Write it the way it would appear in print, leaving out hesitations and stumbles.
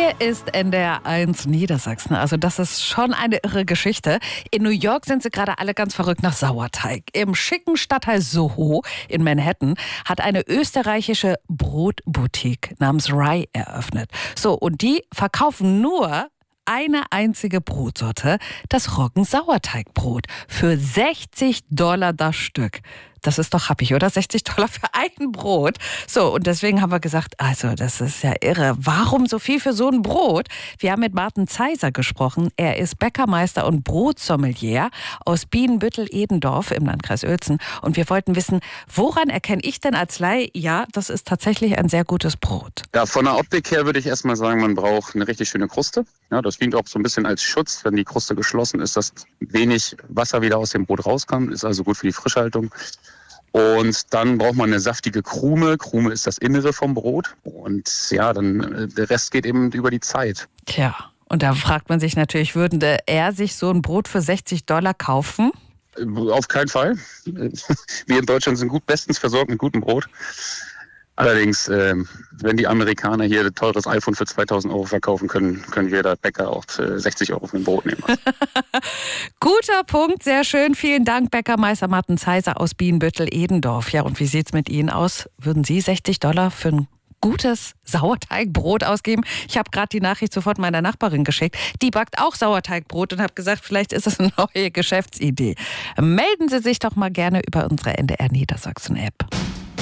Hier ist NDR1 Niedersachsen. Also das ist schon eine irre Geschichte. In New York sind sie gerade alle ganz verrückt nach Sauerteig. Im schicken Stadtteil Soho in Manhattan hat eine österreichische Brotboutique namens Rye eröffnet. So, und die verkaufen nur eine einzige Brotsorte, das Roggensauerteigbrot, für $60 das Stück. Das ist doch happig, oder? $60 für ein Brot. So, und deswegen haben wir gesagt, also das ist ja irre. Warum so viel für so ein Brot? Wir haben mit Martin Zeiser gesprochen. Er ist Bäckermeister und Brotsommelier aus Bienenbüttel-Edendorf im Landkreis Uelzen. Und wir wollten wissen, woran erkenne ich denn als Laie, ja, das ist tatsächlich ein sehr gutes Brot? Ja, von der Optik her würde ich erstmal sagen, man braucht eine richtig schöne Kruste. Ja, das dient auch so ein bisschen als Schutz, wenn die Kruste geschlossen ist, dass wenig Wasser wieder aus dem Brot rauskommt. Ist also gut für die Frischhaltung. Und dann braucht man eine saftige Krume. Krume ist das Innere vom Brot. Und ja, dann der Rest geht eben über die Zeit. Tja, und da fragt man sich natürlich, würde er sich so ein Brot für $60 kaufen? Auf keinen Fall. Wir in Deutschland sind bestens versorgt mit gutem Brot. Allerdings, wenn die Amerikaner hier ein teures iPhone für 2.000 € verkaufen können, können wir da Bäcker auch 60 € für ein Brot nehmen. Guter Punkt, sehr schön. Vielen Dank, Bäckermeister Martin Zeiser aus Bienenbüttel-Edendorf. Ja, und wie sieht's mit Ihnen aus? Würden Sie $60 für ein gutes Sauerteigbrot ausgeben? Ich habe gerade die Nachricht sofort meiner Nachbarin geschickt. Die backt auch Sauerteigbrot und habe gesagt, vielleicht ist es eine neue Geschäftsidee. Melden Sie sich doch mal gerne über unsere NDR Niedersachsen-App.